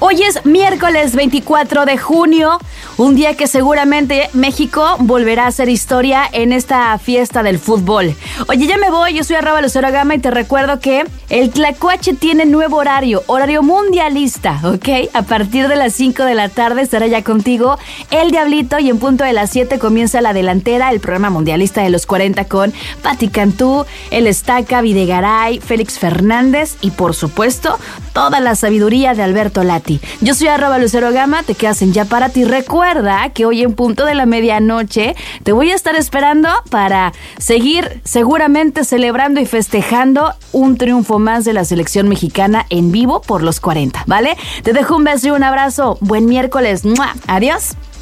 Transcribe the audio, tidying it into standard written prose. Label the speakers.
Speaker 1: Hoy es miércoles 24 de junio, un día que seguramente México volverá a hacer historia en esta fiesta del fútbol. Oye, ya me voy, yo soy @LuceroGama y te recuerdo que el Tlacuache tiene nuevo horario mundialista, ¿ok? A partir de las 5 de la tarde estará ya contigo El Diablito y en punto de las 7 comienza La Delantera, el programa mundialista de los 40 con Pati Cantú, El Estaca, Videgaray, Félix Fernández y por supuesto toda la sabiduría de Alberto Lati. Yo soy @LuceroGama, te quedas en Ya Para Ti. Recuerda que hoy en punto de la medianoche te voy a estar esperando para seguir seguramente celebrando y festejando un triunfo más de la selección mexicana en vivo por los 40, ¿vale? Te dejo un beso y un abrazo. Buen miércoles. ¡Mua! Adiós.